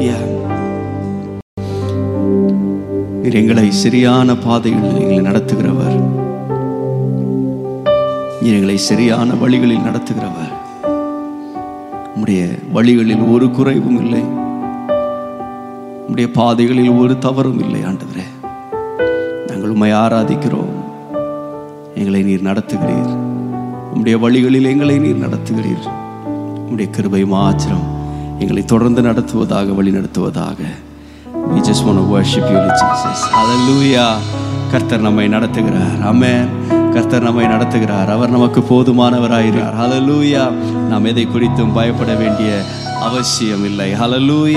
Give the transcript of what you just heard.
நீர் எங்களை சரியான பாதைகளில் எங்களை நடத்துகிறவர். நீர் எங்களை சரியான வழிகளில் நடத்துகிறவர். உம்முடைய வழிகளில் ஒரு குறைவும் இல்லை, உம்முடைய பாதைகளில் ஒரு தவறும் இல்லை. ஆண்டவரே, நாங்கள் உம்மை ஆராதிக்கிறோம். எங்களை நீர் நடத்துகிறீர். உம்முடைய வழிகளில் எங்களை நீர் நடத்துகிறீர். உம்முடைய கிருபை மாத்திரம் எங்களை தொடர்ந்து நடத்துவதாக, வழி நடத்துவதாக. We just want to worship you, Jesus. Hallelujah. கர்த்தர் நம்மை நடத்துகிறார். ஆமென். கர்த்தர் நம்மை நடத்துகிறார். அவர் நமக்கு போதுமானவராயிருக்கிறார். Hallelujah. நாம் எதை குறித்தும் பயப்பட வேண்டிய அவசியம் இல்லை. Hallelujah.